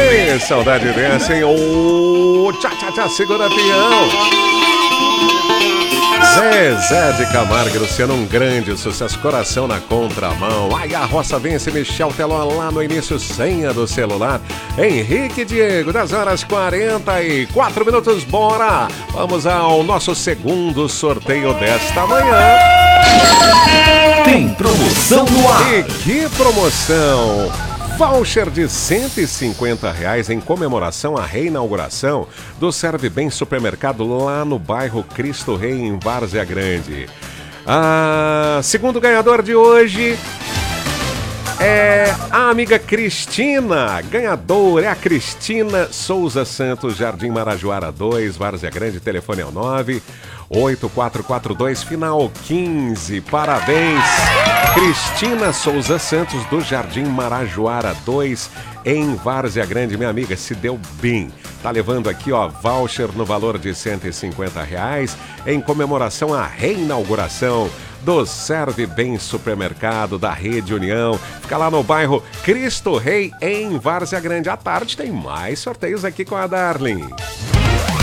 Que saudade dessa, hein? Ô, tchá, tchá, tchá, segura peão. Zezé de Camargo e Luciano, um grande sucesso, coração na contramão. Ai, a roça vence, Michel Teló lá no início, senha do celular. Henrique Diego, 10h44, bora! Vamos ao nosso segundo sorteio desta manhã. Tem promoção no ar. E que promoção! Voucher de R$150 em comemoração à reinauguração do Serve Bem Supermercado lá no bairro Cristo Rei, em Várzea Grande. Segundo ganhador de hoje é a amiga Cristina. Ganhadora é a Cristina Souza Santos, Jardim Marajoara 2, Várzea Grande. Telefone é o 98442, final 15. Parabéns, Cristina Souza Santos, do Jardim Marajoara 2, em Várzea Grande. Minha amiga, se deu bem. Tá levando aqui, ó, voucher no valor de R$150 em comemoração à reinauguração do Serve Bem Supermercado da Rede União. Fica lá no bairro Cristo Rei, em Várzea Grande. À tarde tem mais sorteios aqui com a Darling.